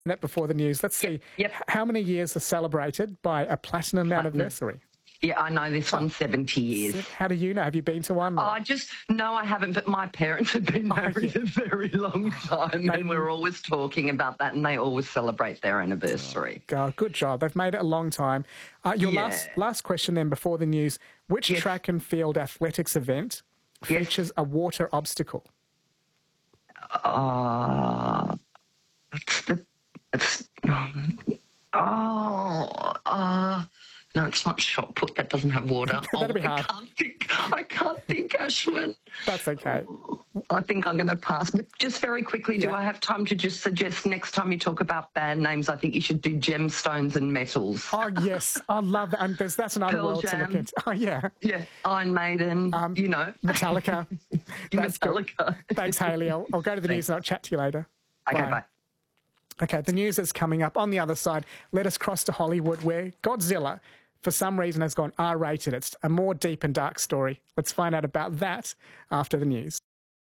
That before the news. Let's see. Yep. How many years are celebrated by a platinum anniversary? Yeah, I know this one's 70 years. How do you know? Have you been to one? No, I haven't, but my parents have been married a very long time, and we're always talking about that, and they always celebrate their anniversary. God, good job. They've made it a long time. Your last question then before the news. Which track and field athletics event features a water obstacle? No, it's not shot put. That doesn't have water. That'd be hard. I can't think, Ashwin. That's okay. I think I'm going to pass. But just very quickly, do I have time to just suggest next time you talk about band names, I think you should do gemstones and metals. Oh, yes. I love that. And that's another Pearl world Jam. to look into. Oh, yeah. Yeah, Iron Maiden, Metallica. That's Metallica. Good. Thanks, Hayley. I'll go to the news and I'll chat to you later. Okay, bye. Okay, the news is coming up. On the other side, let us cross to Hollywood, where Godzilla, for some reason, has gone R-rated. It's a more deep and dark story. Let's find out about that after the news.